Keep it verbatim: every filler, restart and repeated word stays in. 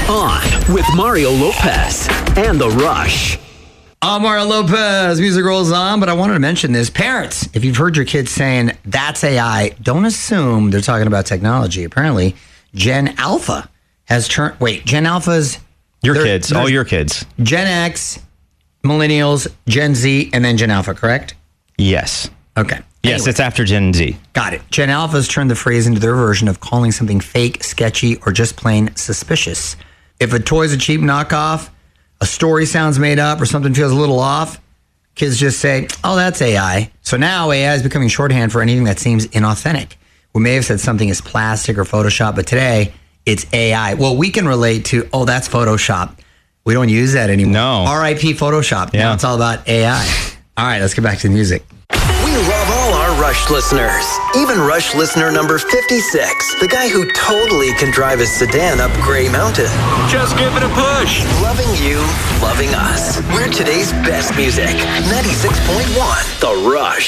On with Mario Lopez and The Rush. I'm Mario Lopez. Music rolls on, but I wanted to mention this. Parents, if you've heard your kids saying, that's A I, don't assume they're talking about technology. Apparently, Gen Alpha has turned... Wait, Gen Alpha's... Your kids, all your kids. Gen X, Millennials, Gen Z, and then Gen Alpha, correct? Yes. Okay. Yes, Anyway, it's after Gen Z. got it. Gen Alpha's turned the phrase into their version of calling something fake, sketchy, or just plain suspicious. If a toy's a cheap knockoff, a story sounds made up, or something feels a little off, kids just say, oh, that's A I. So now A I is becoming shorthand for anything that seems inauthentic. We may have said something is plastic or Photoshop, but today it's A I. Well, we can relate to, oh, that's Photoshop. We don't use that anymore. No. R I P Photoshop. Yeah. Now it's all about A I. All right, let's get back to the music. We love all our Rush listeners. Even Rush listener number fifty-six, the guy who totally can drive his sedan up Gray Mountain. Just give it a push. Loving you, loving us. We're today's best music. ninety-six point one The Rush.